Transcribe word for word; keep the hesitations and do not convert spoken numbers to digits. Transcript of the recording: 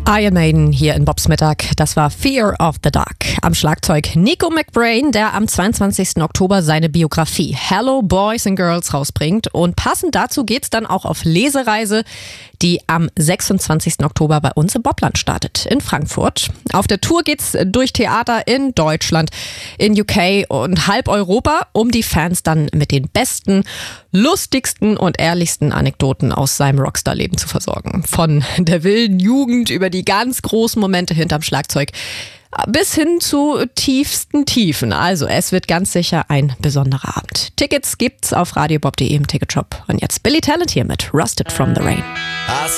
Iron Maiden hier in Bobs Mittag. Das war Fear of the Dark. Am Schlagzeug Nico McBrain, der am zweiundzwanzigsten Oktober seine Biografie Hello Boys and Girls rausbringt. Und passend dazu geht's dann auch auf Lesereise, die am sechsundzwanzigsten Oktober bei uns im Bobland startet, in Frankfurt. Auf der Tour geht's durch Theater in Deutschland, in U K und halb Europa, um die Fans dann mit den besten, lustigsten und ehrlichsten Anekdoten aus seinem Rockstar-Leben zu versorgen. Von der wilden Jugend über die ganz großen Momente hinterm Schlagzeug bis hin zu tiefsten Tiefen. Also es wird ganz sicher ein besonderer Abend. Tickets gibt's auf radiobob punkt de im Ticketshop. Und jetzt Billy Talent hier mit Rusted from the Rain.